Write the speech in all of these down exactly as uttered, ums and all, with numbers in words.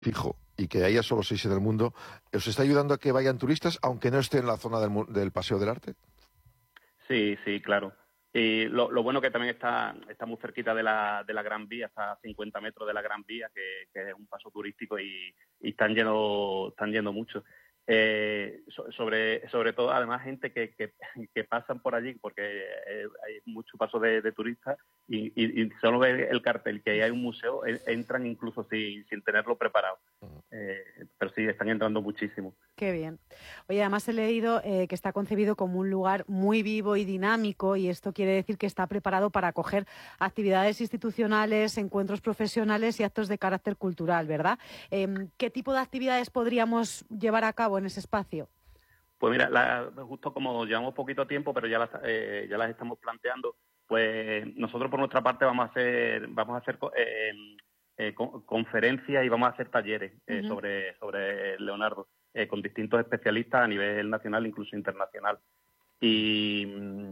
fijo y que haya solo seis en el mundo, ¿os está ayudando a que vayan turistas, aunque no esté en la zona del, del Paseo del Arte? Sí, sí, claro. Y lo, lo bueno que también está está muy cerquita de la de la Gran Vía, está a cincuenta metros de la Gran Vía, que, que es un paso turístico y, y están yendo están yendo mucho. Eh, so, sobre sobre todo, además, gente que, que, que pasan por allí, porque eh, hay mucho paso de, de turistas y, y, y solo ve el cartel que ahí hay un museo, eh, entran incluso sin, sin tenerlo preparado. Eh, pero sí, están entrando muchísimo. Qué bien. Oye, además he leído eh, que está concebido como un lugar muy vivo y dinámico, y esto quiere decir que está preparado para acoger actividades institucionales, encuentros profesionales y actos de carácter cultural, ¿verdad? Eh, ¿Qué tipo de actividades podríamos llevar a cabo en ese espacio? Pues mira, la, justo como llevamos poquito tiempo, pero ya las, eh, ya las estamos planteando, pues nosotros por nuestra parte vamos a hacer vamos a hacer eh, eh, con, conferencias y vamos a hacer talleres eh, uh-huh. sobre sobre Leonardo eh, con distintos especialistas a nivel nacional, incluso internacional. Y,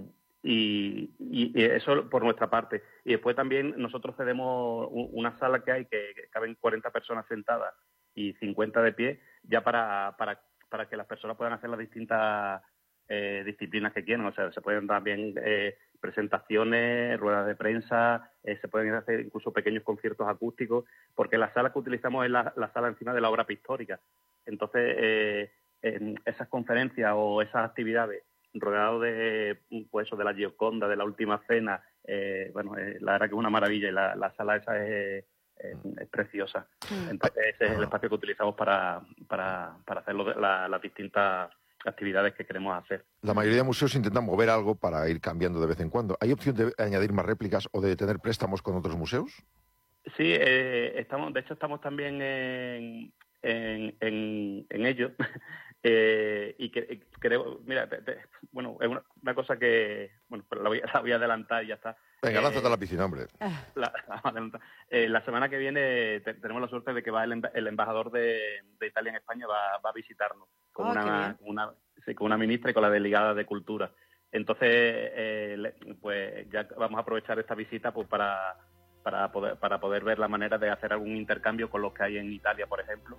y, y eso por nuestra parte. Y después también nosotros cedemos una sala que hay que, que caben cuarenta personas sentadas y cincuenta de pie, ya para para para que las personas puedan hacer las distintas eh, disciplinas que quieran. O sea, se pueden también eh, presentaciones, ruedas de prensa, eh, se pueden hacer incluso pequeños conciertos acústicos, porque la sala que utilizamos es la, la sala encima de la obra pictórica. Entonces, eh, en esas conferencias o esas actividades rodeado de, pues eso, de la Gioconda, de la Última Cena, eh, bueno, eh, la verdad que es una maravilla y la, la sala esa es... Es, es preciosa. Entonces ese es el espacio que utilizamos para, para, para hacer lo, la, las distintas actividades que queremos hacer. La mayoría de museos intentan mover algo para ir cambiando de vez en cuando. ¿Hay opción de añadir más réplicas o de tener préstamos con otros museos? Sí, eh, estamos, de hecho estamos también en, en, en, en ello. eh, y que, creo, mira, te, te, bueno, es una, una cosa que, bueno, pero la voy, la voy a adelantar y ya está. Venga, lánzate a la piscina, hombre. La, la, eh, la semana que viene te, tenemos la suerte de que va el, el embajador de, de Italia en España va, va a visitarnos con, oh, una, con, una, sí, con una ministra y con la delegada de Cultura. Entonces, eh, pues ya vamos a aprovechar esta visita pues para, para, poder, para poder ver la manera de hacer algún intercambio con los que hay en Italia, por ejemplo.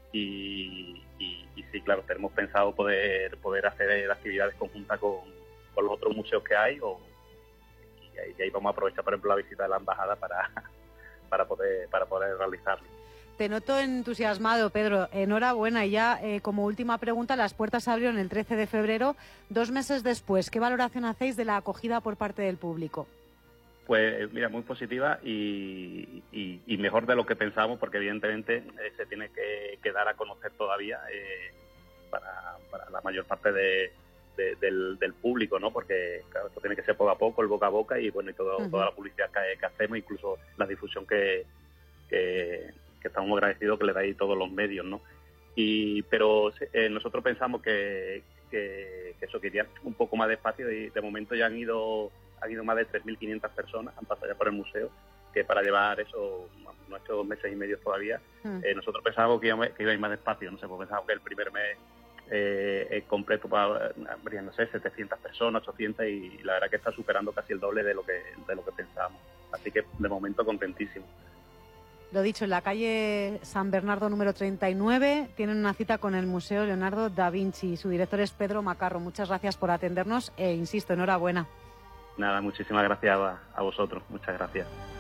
Y, y, y sí, claro, tenemos pensado poder, poder hacer actividades conjuntas con, con los otros museos que hay o y ahí vamos a aprovechar, por ejemplo, la visita de la embajada para, para poder para poder realizarlo. Te noto entusiasmado, Pedro. Enhorabuena. Y ya, eh, como última pregunta, las puertas se abrieron el trece de febrero, dos meses después. ¿Qué valoración hacéis de la acogida por parte del público? Pues, mira, muy positiva y, y, y mejor de lo que pensábamos, porque evidentemente eh, se tiene que, que dar a conocer todavía eh, para, para la mayor parte de... De, del, del público, ¿no? Porque claro, esto tiene que ser poco a poco, el boca a boca y bueno, y todo, uh-huh. toda la publicidad que, que hacemos, incluso la difusión que, que, que estamos agradecidos que le dais todos los medios, ¿no? Y pero eh, nosotros pensamos que, que, que eso quería un poco más despacio y de momento ya han ido han ido más de tres mil quinientas personas, han pasado ya por el museo, que para llevar eso, no, no ha hecho dos meses y medio todavía, uh-huh. eh, nosotros pensábamos que iba, que iba a ir más despacio, no sé, pues pensábamos que el primer mes Eh, completo para, no sé, setecientas personas, ochocientas y la verdad que está superando casi el doble de lo que de lo que pensábamos. Así que de momento contentísimo. Lo dicho, en la calle San Bernardo número treinta y nueve tienen una cita con el Museo Leonardo da Vinci. Su director es Pedro Macarro. Muchas gracias por atendernos e insisto, enhorabuena. Nada, muchísimas gracias a, a vosotros. Muchas gracias.